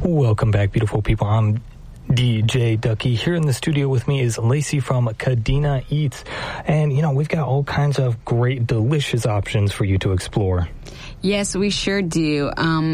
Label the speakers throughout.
Speaker 1: Welcome back, beautiful people. I'm DJ Ducky. Here in the studio with me is Lacey from Kadena Eats. And, we've got all kinds of great, delicious options for you to explore.
Speaker 2: Yes, we sure do.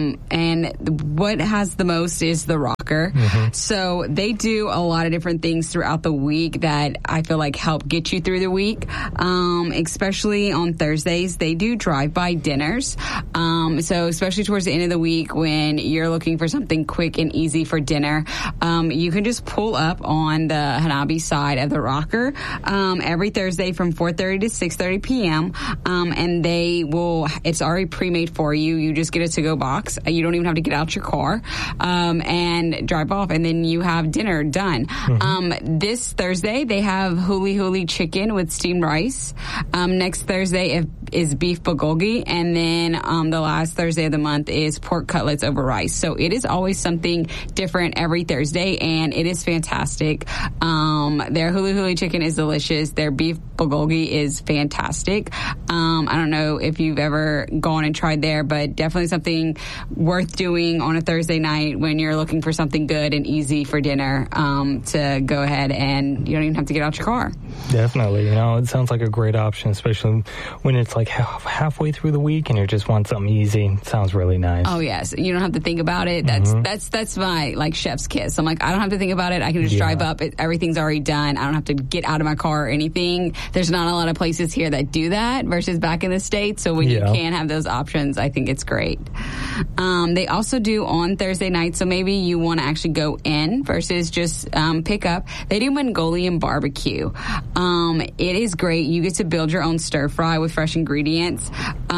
Speaker 2: And what has the most is the Rocker. Mm-hmm. So they do a lot of different things throughout the week that I feel like help get you through the week. Especially on Thursdays, they do drive-by dinners. So especially towards the end of the week when you're looking for something quick and easy for dinner, you can just pull up on the Hanabi side of the Rocker every Thursday from 4:30 to 6:30 p.m. And it's already pre-made for you. You just get a to-go box. You don't even have to get out your car and drive off, and then you have dinner done. Mm-hmm. This Thursday, they have huli huli chicken with steamed rice. Next Thursday is beef bulgogi, and then the last Thursday of the month is pork cutlets over rice. So it is always something different every Thursday, and it is fantastic. Their huli huli chicken is delicious. Their beef bulgogi is fantastic. I don't know if you've ever gone and tried there, but definitely something worth doing on a Thursday night when you're looking for something good and easy for dinner, to go ahead and you don't even have to get out your car.
Speaker 1: Definitely. It sounds like a great option, especially when it's like halfway through the week and you just want something easy. It sounds really nice.
Speaker 2: Oh, yes. You don't have to think about it. That's my chef's kiss. I'm like, I don't have to think about it. I can just drive up. Everything's already done. I don't have to get out of my car or anything. There's not a lot of places here that do that versus back in the States. So when you can have those options, I think it's great. They also do on Thursday nights, so maybe you want to actually go in versus just pick up. They do Mongolian barbecue. It is great. You get to build your own stir fry with fresh ingredients.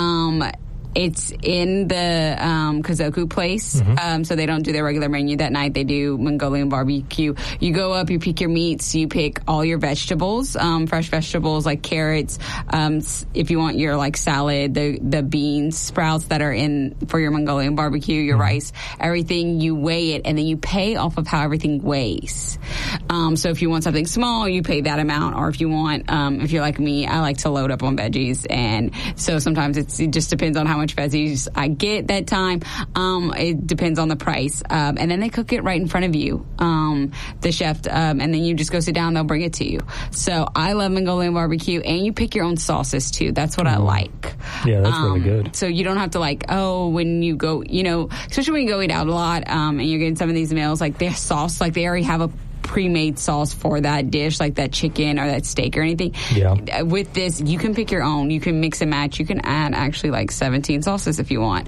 Speaker 2: It's in the Kazoku place, so they don't do their regular menu that night. They do Mongolian barbecue. You go up, you pick your meats, you pick all your vegetables, fresh vegetables like carrots. If you want your salad, the beans, sprouts that are in for your Mongolian barbecue, your rice, everything. You weigh it, and then you pay off of how everything weighs. So if you want something small, you pay that amount, or if you want, if you're like me, I like to load up on veggies, and so sometimes it just depends on how much veggies I get that time. It depends on the price. And then they cook it right in front of you, the chef, and then you just go sit down, they'll bring it to you. So I love Mongolian barbecue, and you pick your own sauces too. That's what I like.
Speaker 1: Yeah, that's really good.
Speaker 2: So you don't have to when you go, especially when you go eat out a lot, and you're getting some of these meals, their sauce, they already have a pre-made sauce for that dish, like that chicken or that steak or anything. Yeah. With this, you can pick your own. You can mix and match. You can add actually 17 sauces if you want.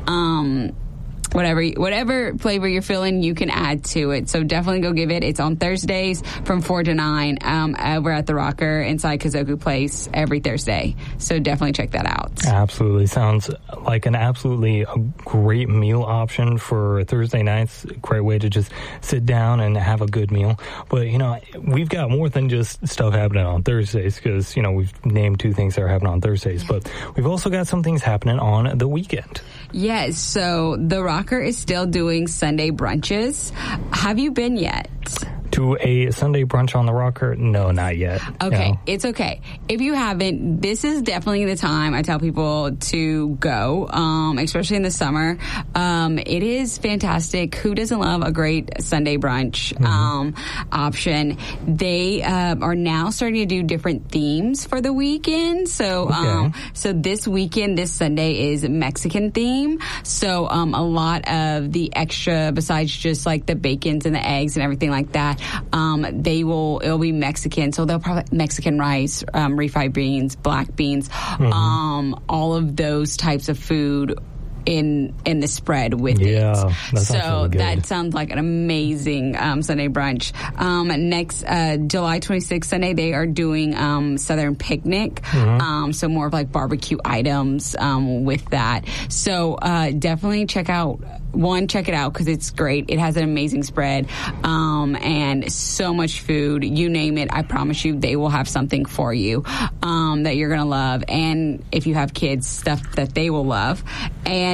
Speaker 2: Whatever flavor you're feeling, you can add to it. So definitely go give it. It's on Thursdays from 4 to 9 over at the Rocker inside Kazoku Place every Thursday. So definitely check that out.
Speaker 1: Absolutely. Sounds like a great meal option for Thursday nights. Great way to just sit down and have a good meal. But, we've got more than just stuff happening on Thursdays because, we've named 2 things that are happening on Thursdays. But we've also got some things happening on the weekend.
Speaker 2: Yes. So the Rocker is still doing Sunday brunches. Have you been yet?
Speaker 1: To a Sunday brunch on the Rocker? No, not yet.
Speaker 2: Okay, It's okay. If you haven't, this is definitely the time I tell people to go, especially in the summer. It is fantastic. Who doesn't love a great Sunday brunch option? They are now starting to do different themes for the weekend. So, so this weekend, this Sunday is Mexican theme. So a lot of the extra, besides just the bacons and the eggs and everything like that, it'll be Mexican. So they'll probably Mexican rice, refried beans, black beans, all of those types of food in the spread with it. So that sounds like an amazing Sunday brunch. Next July 26th Sunday, they are doing Southern Picnic. So more of barbecue items with that. So definitely check it out because it's great. It has an amazing spread and so much food. You name it, I promise you they will have something for you that you're going to love. And if you have kids, stuff that they will love. And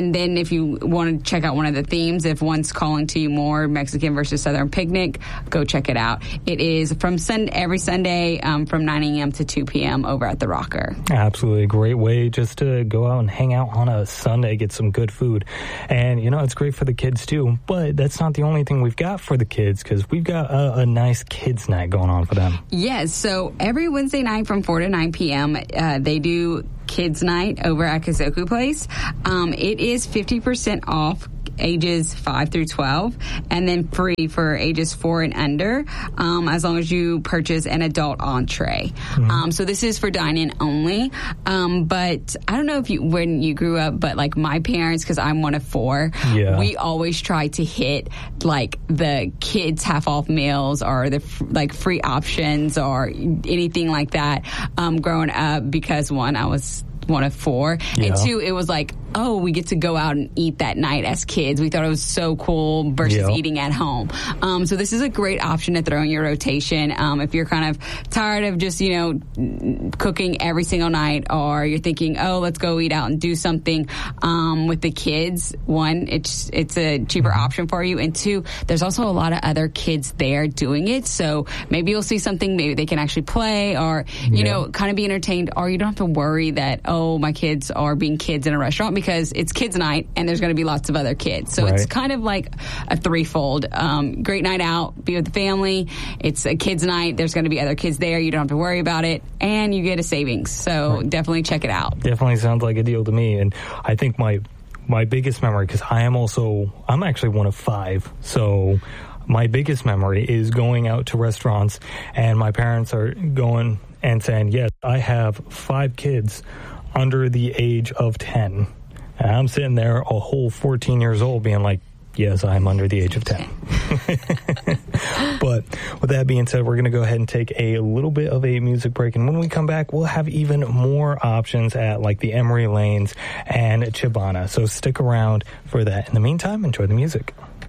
Speaker 2: And then if you want to check out one of the themes, if one's calling to you more, Mexican versus Southern picnic, go check it out. It is from every Sunday from 9 a.m. to 2 p.m. over at the Rocker.
Speaker 1: Absolutely. A great way just to go out and hang out on a Sunday, get some good food. And, it's great for the kids too. But that's not the only thing we've got for the kids, because we've got a nice kids night going on for them.
Speaker 2: Yes. So every Wednesday night from 4 to 9 p.m., they do kids night over at Kazoku Place. It is 50% off ages 5 through 12, and then free for ages 4 and under, as long as you purchase an adult entree. So this is for dine-in only. But I don't know if when you grew up, but like my parents, because I'm one of 4, we always try to hit like the kids half off meals or the like free options or anything like that growing up, because one, I was one of 4, and 2, it was like, oh, we get to go out and eat that night as kids. We thought it was so cool versus eating at home. So this is a great option to throw in your rotation. If you're kind of tired of just, cooking every single night, or you're thinking, oh, let's go eat out and do something with the kids. 1, it's a cheaper option for you. And 2, there's also a lot of other kids there doing it. So maybe you'll see something, maybe they can actually play or, kind of be entertained, or you don't have to worry that, oh, my kids are being kids in a restaurant, because it's kids night and there's going to be lots of other kids. So it's kind of like a threefold. Great night out, be with the family. It's a kids night. There's going to be other kids there. You don't have to worry about it. And you get a savings. So definitely check it out.
Speaker 1: Definitely sounds like a deal to me. And I think my biggest memory, because I'm actually one of 5. So my biggest memory is going out to restaurants and my parents are going and saying, yes, I have 5 kids under the age of 10. And I'm sitting there a whole 14 years old being like, yes, I'm under the age of 10. But with that being said, we're going to go ahead and take a little bit of a music break. And when we come back, we'll have even more options at like the Emery Lanes and Chibana. So stick around for that. In the meantime, enjoy the music.